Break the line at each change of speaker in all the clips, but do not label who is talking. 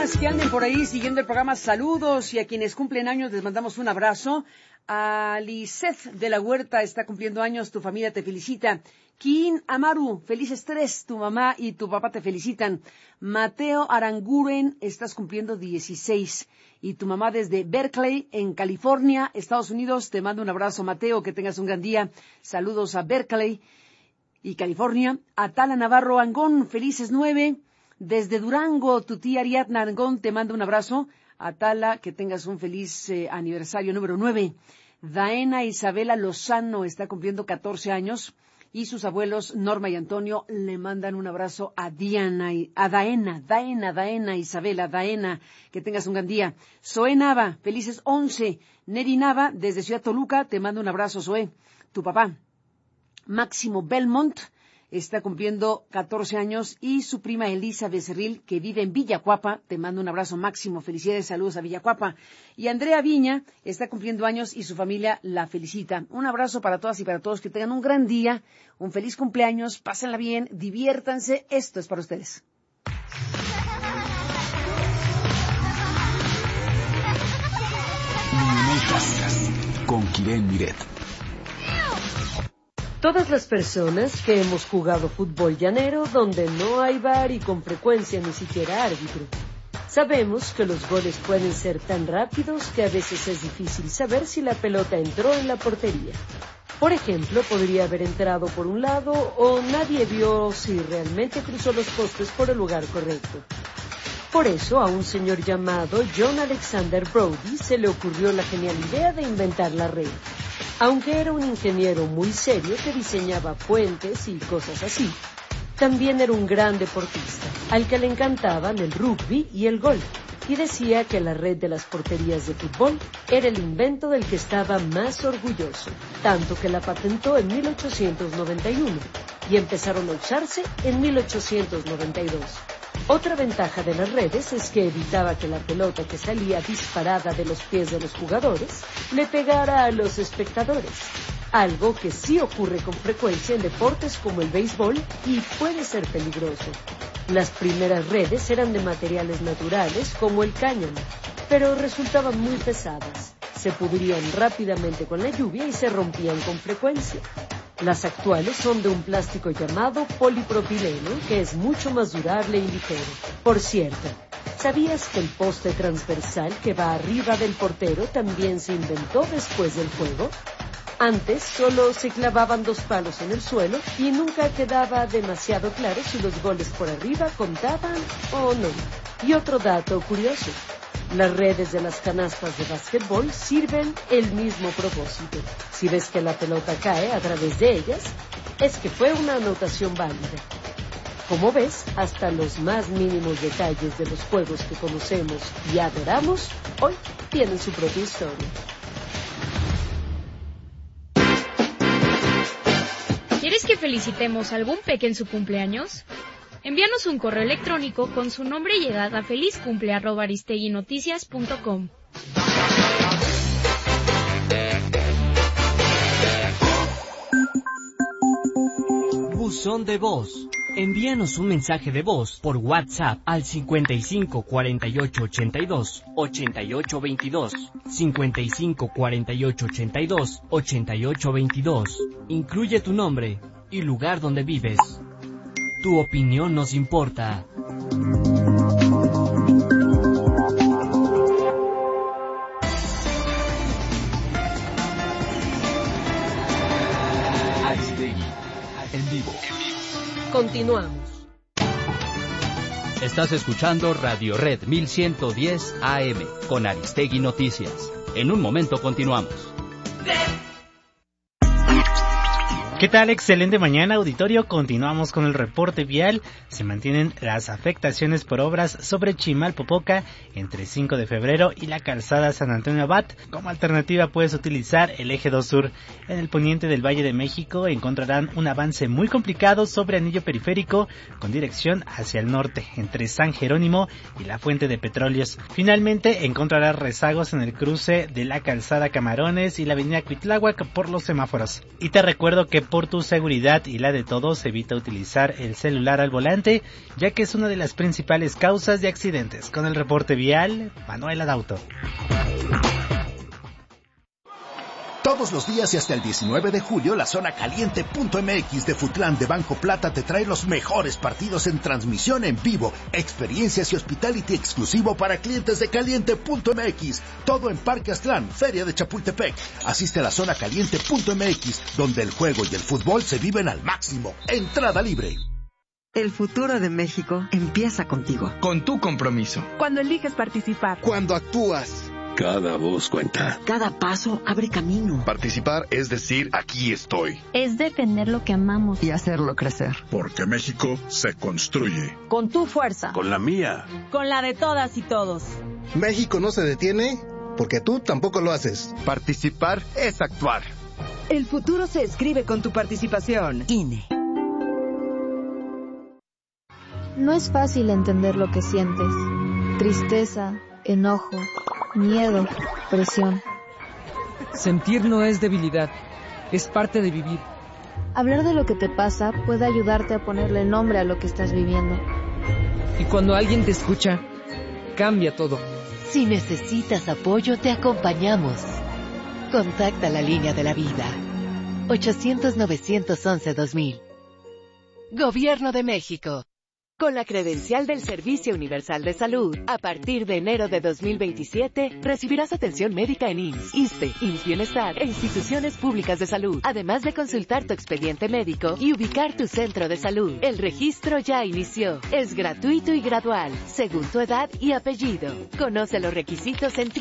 Que anden por ahí siguiendo el programa, saludos, y a quienes cumplen años les mandamos un abrazo. A Liseth de la Huerta está cumpliendo años, tu familia te felicita. Kin Amaru, felices 3, tu mamá y tu papá te felicitan. Mateo Aranguren, estás cumpliendo 16 y tu mamá desde Berkeley, en California, Estados Unidos, te mando un abrazo, Mateo, que tengas un gran día. Saludos a Berkeley y California. A Tala Navarro Angón, felices 9. Desde Durango, tu tía Ariadna Argón te manda un abrazo. Atala, que tengas un feliz aniversario número 9. Daena Isabela Lozano está cumpliendo 14 años y sus abuelos Norma y Antonio le mandan un abrazo a Diana y a Daena Isabela, Daena, que tengas un gran día. Zoe Nava, felices 11. Neri Nava, desde Ciudad Toluca, te manda un abrazo, Zoe. Tu papá, Máximo Belmont, está cumpliendo 14 años y su prima Elisa Becerril, que vive en Villacuapa, te mando un abrazo, Máximo, felicidades, saludos a Villacuapa. Y Andrea Viña está cumpliendo años y su familia la felicita. Un abrazo para todas y para todos, que tengan un gran día, un feliz cumpleaños, pásenla bien, diviértanse, esto es para ustedes.
Con Kiren Miret.
Todas las personas que hemos jugado fútbol llanero, donde no hay VAR y con frecuencia ni siquiera árbitro, sabemos que los goles pueden ser tan rápidos que a veces es difícil saber si la pelota entró en la portería. Por ejemplo, podría haber entrado por un lado o nadie vio si realmente cruzó los postes por el lugar correcto. Por eso, a un señor llamado John Alexander Brody se le ocurrió la genial idea de inventar la red. Aunque era un ingeniero muy serio que diseñaba puentes y cosas así, también era un gran deportista, al que le encantaban el rugby y el golf, y decía que la red de las porterías de fútbol era el invento del que estaba más orgulloso, tanto que la patentó en 1891 y empezaron a usarse en 1892. Otra ventaja de las redes es que evitaba que la pelota que salía disparada de los pies de los jugadores le pegara a los espectadores, algo que sí ocurre con frecuencia en deportes como el béisbol y puede ser peligroso. Las primeras redes eran de materiales naturales como el cáñamo, pero resultaban muy pesadas, se pudrían rápidamente con la lluvia y se rompían con frecuencia. Las actuales son de un plástico llamado polipropileno, que es mucho más durable y ligero. Por cierto, ¿sabías que el poste transversal que va arriba del portero también se inventó después del juego? Antes solo se clavaban 2 palos en el suelo y nunca quedaba demasiado claro si los goles por arriba contaban o no. Y otro dato curioso. Las redes de las canastas de básquetbol sirven el mismo propósito. Si ves que la pelota cae a través de ellas, es que fue una anotación válida. Como ves, hasta los más mínimos detalles de los juegos que conocemos y adoramos, hoy tienen su propia historia.
¿Quieres que felicitemos a algún peque en su cumpleaños? Envíanos un correo electrónico con su nombre y edad a felizcumple@aristeguinoticias.com.
Buzón de voz. Envíanos un mensaje de voz por WhatsApp al 55 48 82 88 22, 55 48 82 88 22. Incluye tu nombre y lugar donde vives. Tu opinión nos importa.
Aristegui, en vivo.
Continuamos.
Estás escuchando Radio Red 1110 AM con Aristegui Noticias. En un momento continuamos.
¿Qué tal? Excelente mañana, auditorio. Continuamos con el reporte vial. Se mantienen las afectaciones por obras sobre Chimalpopoca entre 5 de febrero y la calzada San Antonio Abad. Como alternativa puedes utilizar el eje 2 sur. En el poniente del Valle de México encontrarán un avance muy complicado sobre anillo periférico con dirección hacia el norte entre San Jerónimo y la Fuente de Petróleos. Finalmente encontrarás rezagos en el cruce de la calzada Camarones y la avenida Cuitláhuac por los semáforos. Y te recuerdo que por tu seguridad y la de todos, evita utilizar el celular al volante, ya que es una de las principales causas de accidentes. Con el reporte vial, Manuel Adauto.
Todos los días y hasta el 19 de julio, la zona caliente.mx de Futlán de Banco Plata te trae los mejores partidos en transmisión en vivo, experiencias y hospitality exclusivo para clientes de caliente.mx. Todo en Parque Aztlán, Feria de Chapultepec. Asiste a la zona caliente.mx, donde el juego y el fútbol se viven al máximo. Entrada libre.
El futuro de México empieza contigo.
Con tu compromiso.
Cuando eliges participar.
Cuando actúas.
Cada voz cuenta.
Cada paso abre camino.
Participar es decir, aquí estoy.
Es defender lo que amamos.
Y hacerlo crecer.
Porque México se construye.
Con tu fuerza.
Con la mía.
Con la de todas y todos.
México no se detiene porque tú tampoco lo haces.
Participar es actuar.
El futuro se escribe con tu participación. INE.
No es fácil entender lo que sientes. Tristeza, enojo, miedo, presión.
Sentir no es debilidad, es parte de vivir.
Hablar de lo que te pasa puede ayudarte a ponerle nombre a lo que estás viviendo.
Y cuando alguien te escucha, cambia todo.
Si necesitas apoyo, te acompañamos. Contacta la línea de la vida. 800-911-2000. Gobierno de México. Con la credencial del Servicio Universal de Salud, a partir de enero de 2027, recibirás atención médica en IMSS, ISSSTE, IMSS Bienestar e instituciones públicas de salud, además de consultar tu expediente médico y ubicar tu centro de salud. El registro ya inició. Es gratuito y gradual, según tu edad y apellido. Conoce los requisitos en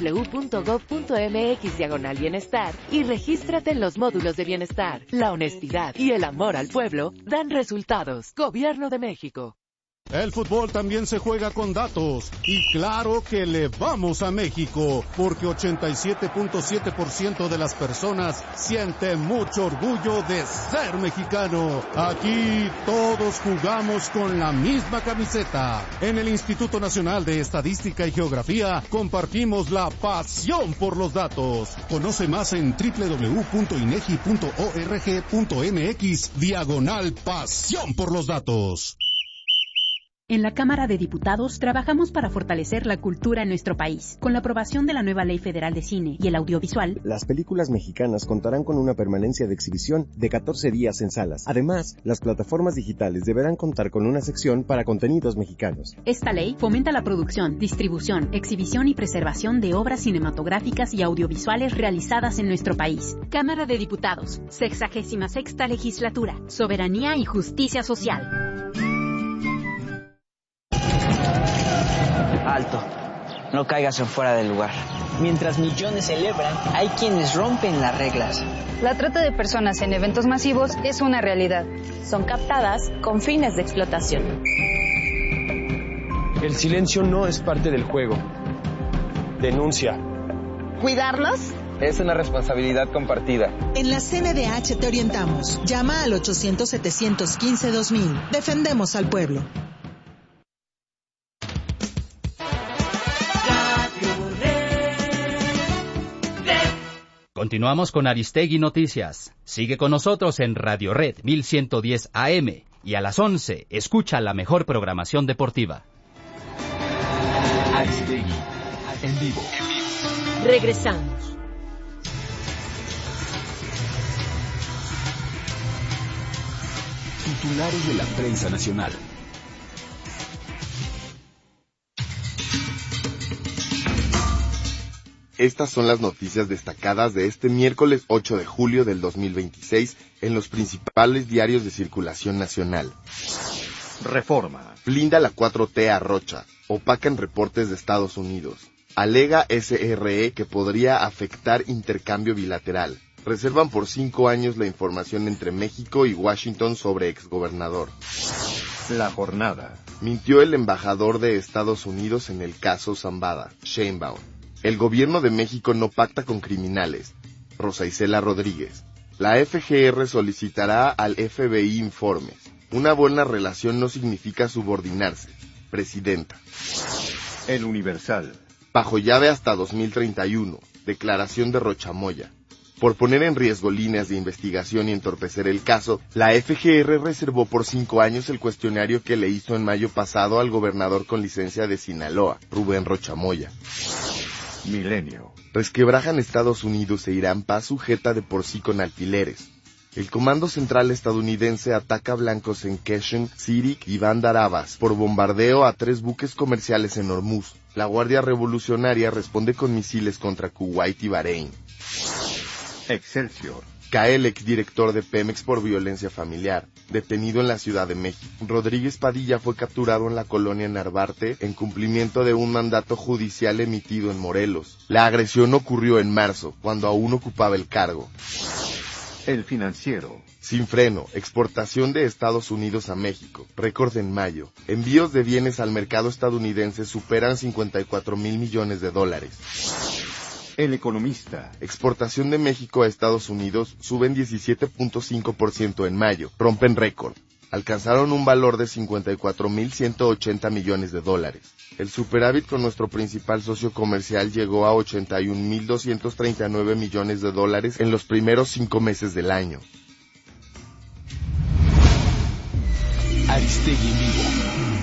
www.gov.mx/bienestar y regístrate en los módulos de bienestar. La honestidad y el amor al pueblo dan resultados. Gobierno de México.
El fútbol también se juega con datos, y claro que le vamos a México, porque 87.7% de las personas siente mucho orgullo de ser mexicano. Aquí todos jugamos con la misma camiseta. En el Instituto Nacional de Estadística y Geografía compartimos la pasión por los datos. Conoce más en www.inegi.org.mx/pasión por los datos.
En la Cámara de Diputados trabajamos para fortalecer la cultura en nuestro país. Con la aprobación de la nueva Ley Federal de Cine y el Audiovisual,
las películas mexicanas contarán con una permanencia de exhibición de 14 días en salas. Además, las plataformas digitales deberán contar con una sección para contenidos mexicanos.
Esta ley fomenta la producción, distribución, exhibición y preservación de obras cinematográficas y audiovisuales realizadas en nuestro país. Cámara de Diputados, 66ª Legislatura, Soberanía y Justicia Social.
Alto, no caigas en fuera del lugar. Mientras millones celebran, hay quienes rompen las reglas.
La trata de personas en eventos masivos es una realidad.
Son captadas con fines de explotación.
El silencio no es parte del juego. Denuncia.
¿Cuidarlos?
Es una responsabilidad compartida.
En la CNDH te orientamos. Llama al 800-715-2000. Defendemos al pueblo.
Continuamos con Aristegui Noticias. Sigue con nosotros en Radio Red 1110 AM y a las 11 escucha la mejor programación deportiva.
Aristegui en vivo.
Regresamos.
Titulares de la prensa nacional.
Estas son las noticias destacadas de este miércoles 8 de julio del 2026 en los principales diarios de circulación nacional.
Reforma.
Blinda la 4T a Rocha. Opacan reportes de Estados Unidos. Alega SRE que podría afectar intercambio bilateral. Reservan por 5 años la información entre México y Washington sobre exgobernador.
La jornada.
Mintió el embajador de Estados Unidos en el caso Zambada, Sheinbaum. El gobierno de México no pacta con criminales. Rosa Isela Rodríguez. La FGR solicitará al FBI informes. Una buena relación no significa subordinarse. Presidenta.
El Universal.
Bajo llave hasta 2031. Declaración de Rochamoya. Por poner en riesgo líneas de investigación y entorpecer el caso, la FGR reservó por 5 años el cuestionario que le hizo en mayo pasado al gobernador con licencia de Sinaloa, Rubén Rocha Moya.
Milenio.
Resquebrajan Estados Unidos e Irán paz sujeta de por sí con alfileres. El Comando Central estadounidense ataca blancos en Keshem, Sirik y Bandar Abbas por bombardeo a 3 buques comerciales en Hormuz. La Guardia Revolucionaria responde con misiles contra Kuwait y Bahrein.
Excelsior.
Cae el exdirector de Pemex por violencia familiar, detenido en la Ciudad de México. Rodríguez Padilla fue capturado en la colonia Narvarte en cumplimiento de un mandato judicial emitido en Morelos. La agresión ocurrió en marzo, cuando aún ocupaba el cargo.
El Financiero.
Sin freno, exportación de Estados Unidos a México. Récord en mayo. Envíos de bienes al mercado estadounidense superan $54,000 millones.
El Economista.
Exportación de México a Estados Unidos suben 17.5% en mayo. Rompen récord. Alcanzaron un valor de $54,180 millones. El superávit con nuestro principal socio comercial llegó a $81,239 millones en los primeros 5 meses del año.
Aristegui en vivo.